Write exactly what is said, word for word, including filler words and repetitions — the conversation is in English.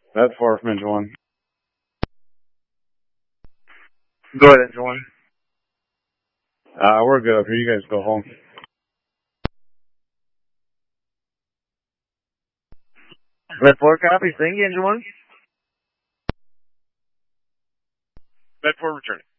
That's four from engine one. Go ahead, engine one. Uh, we're good up here. You guys go home. Red four copy. Thank you, engine one. Red four returning.